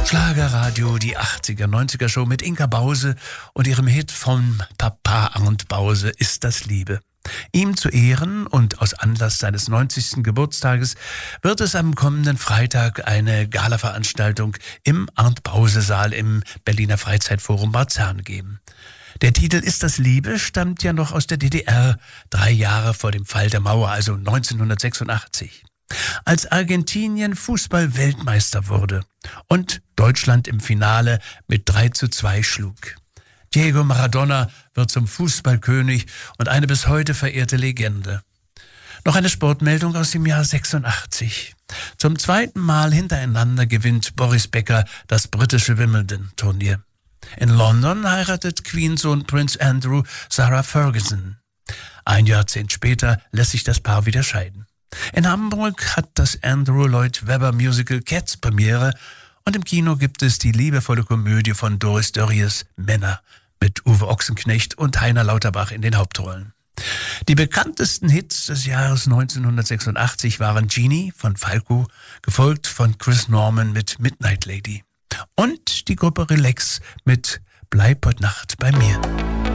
Schlagerradio, die 80er-90er Show mit Inka Bause und ihrem Hit von Papa Arndt Bause, Ist das Liebe. Ihm zu Ehren und aus Anlass seines 90. Geburtstages wird es am kommenden Freitag eine Galaveranstaltung im Arndt-Bause-Saal im Berliner Freizeitforum Marzahn geben. Der Titel Ist das Liebe stammt ja noch aus der DDR, 3 Jahre vor dem Fall der Mauer, also 1986. Als Argentinien Fußball-Weltmeister wurde und Deutschland im Finale mit 3:2 schlug. Diego Maradona wird zum Fußballkönig und eine bis heute verehrte Legende. Noch eine Sportmeldung aus dem Jahr 86. Zum 2. Mal hintereinander gewinnt Boris Becker das britische Wimbledon-Turnier. In London heiratet Queensohn Prince Andrew Sarah Ferguson. Ein Jahrzehnt später lässt sich das Paar wieder scheiden. In Hamburg hat das Andrew Lloyd Webber Musical Cats Premiere und im Kino gibt es die liebevolle Komödie von Doris Dörries Männer mit Uwe Ochsenknecht und Heiner Lauterbach in den Hauptrollen. Die bekanntesten Hits des Jahres 1986 waren Genie von Falco, gefolgt von Chris Norman mit Midnight Lady und die Gruppe Relax mit Bleib heut Nacht bei mir.